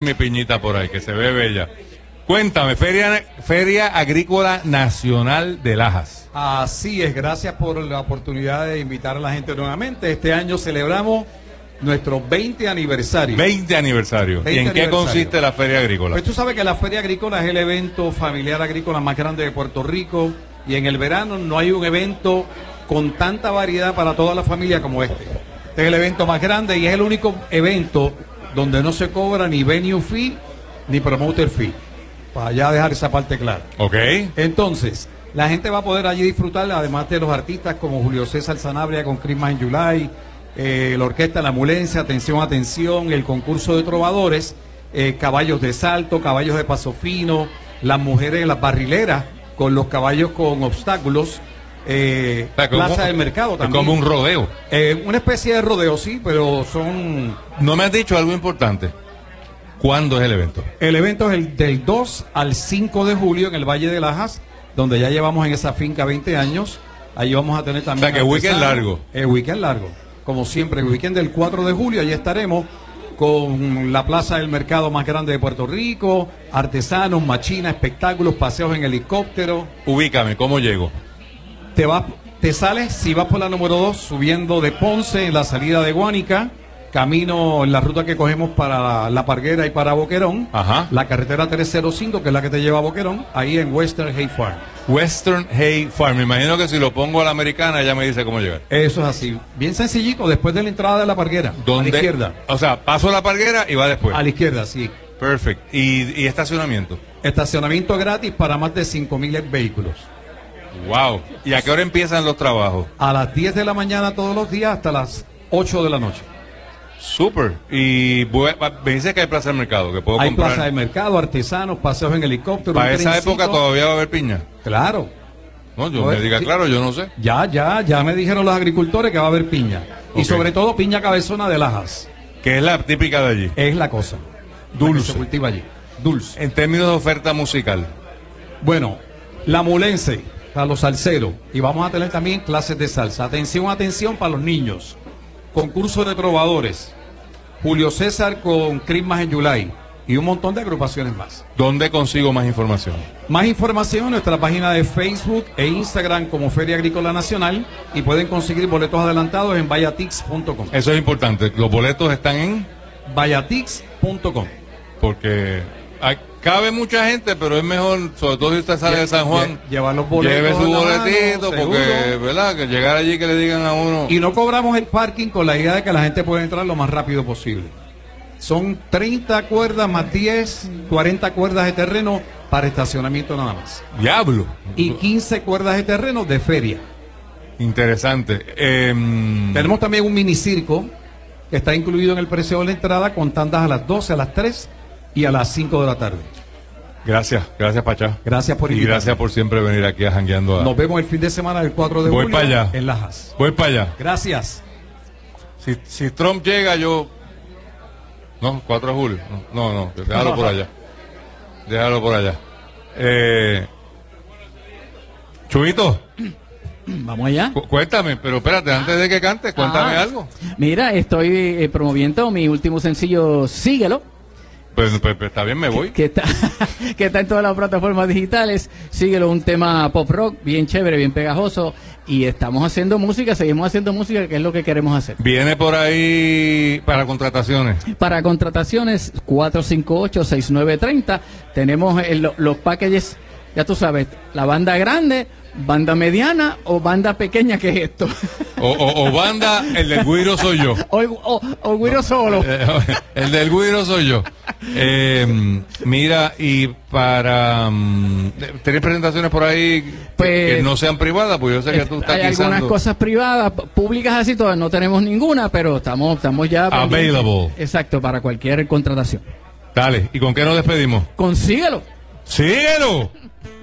mi piñita por ahí, que se ve bella. Cuéntame, Feria Agrícola Nacional de Lajas. Así es, gracias por la oportunidad de invitar a la gente nuevamente. Este año celebramos nuestro 20 aniversario. 20 aniversario. ¿Y en qué consiste la Feria Agrícola? Pues tú sabes que la Feria Agrícola es el evento familiar agrícola más grande de Puerto Rico, y en el verano no hay un evento con tanta variedad para toda la familia como este. Este es el evento más grande y es el único evento donde no se cobra ni venue fee ni promoter fee. Para ya dejar esa parte clara. Ok. Entonces, la gente va a poder allí disfrutar, además de los artistas como Julio César Sanabria con Christmas in July, la orquesta La Amulencia, Atención, Atención, el concurso de trovadores, caballos de salto, caballos de paso fino, las mujeres en las barrileras con los caballos con obstáculos, Plaza del Mercado también. Es como un rodeo. Una especie de rodeo, sí, pero son... No me has dicho algo importante. ¿Cuándo es el evento? El evento es del 2 al 5 de julio en el Valle de Lajas, donde ya llevamos en esa finca 20 años. Ahí vamos a tener también... O sea, que weekend largo. Weekend largo. Como siempre, el weekend del 4 de julio, allí estaremos con la plaza del mercado más grande de Puerto Rico, artesanos, machinas, espectáculos, paseos en helicóptero. Ubícame, ¿cómo llego? Te sales, si vas por la número 2, subiendo de Ponce, en la salida de Guánica, camino en la ruta que cogemos para La Parguera y para Boquerón. Ajá. La carretera 305, que es la que te lleva a Boquerón, ahí en Western Hay Farm. Western Hay Farm. Me imagino que si lo pongo a la americana, ella me dice cómo llegar. Eso es así. Bien sencillito, después de la entrada de La Parguera. ¿Dónde? A la izquierda. O sea, paso la Parguera y va después. A la izquierda, sí. Perfecto. ¿Y estacionamiento? Estacionamiento gratis para más de 5,000 vehículos. Wow. ¿Y a qué hora empiezan los trabajos? A las 10 de la mañana todos los días hasta las 8 de la noche. Súper. Y me dice que hay plaza del mercado, que puedo hay comprar. Plaza del mercado, artesanos, paseos en helicóptero. Para esa época todavía va a haber piña. Claro. No, yo me diga claro, yo no sé. Ya me dijeron los agricultores que va a haber piña. Okay. Y sobre todo piña cabezona de Lajas. Que es la típica de allí. Es la cosa. Dulce. La que se cultiva allí. Dulce. En términos de oferta musical. Bueno, La Amulense para los salseros. Y vamos a tener también clases de salsa. Atención, atención para los niños. Concurso de trovadores. Julio César con Christmas in July. Y un montón de agrupaciones más. ¿Dónde consigo más información? Más información en nuestra página de Facebook e Instagram como Feria Agrícola Nacional. Y pueden conseguir boletos adelantados en vayatix.com. Eso es importante. Los boletos están en vayatix.com. Porque cabe mucha gente, pero es mejor, sobre todo si usted sale de San Juan, llevar los boletos, lleve su en la boletito, mano, porque, seguro. ¿verdad? Que llegar allí que le digan a uno. Y no cobramos el parking con la idea de que la gente pueda entrar lo más rápido posible. Son 30 cuerdas más 10, 40 cuerdas de terreno para estacionamiento nada más. Diablo. Y 15 cuerdas de terreno de feria. Interesante. Tenemos también un minicirco que está incluido en el precio de la entrada, con tandas a las 12, a las 3 y a las 5 de la tarde. Gracias, Pachá. Gracias por invitarme. Y gracias por siempre venir aquí a jangueando. Nos vemos el fin de semana del 4 de Voy julio para allá. en Lajas. Voy para allá. Gracias. Si Trump llega, yo... No, 4 de julio. No, déjalo por allá. Déjalo por allá. Chubito. Vamos allá. Cuéntame, pero espérate, antes de que cantes, cuéntame algo. Mira, estoy promoviendo mi último sencillo, Síguelo. Pues está bien, me voy. Que está en todas las plataformas digitales. Síguelo, un tema pop rock, bien chévere, bien pegajoso. Y estamos haciendo música, seguimos haciendo música, que es lo que queremos hacer. Viene por ahí para contrataciones. Para contrataciones, 458-6930. Tenemos los packages, ya tú sabes, la banda grande, banda mediana o banda pequeña, que es esto. O banda, el del güiro soy yo. O güiro solo. El del güiro soy yo. Mira, y para... ¿tenés presentaciones por ahí pues, que no sean privadas? Pues yo sé que tú estás hay algunas cosas privadas, públicas así, todavía no tenemos ninguna, pero estamos ya... Available. Exacto, para cualquier contratación. Dale, ¿y con qué nos despedimos? Consíguelo. ¡Síguelo!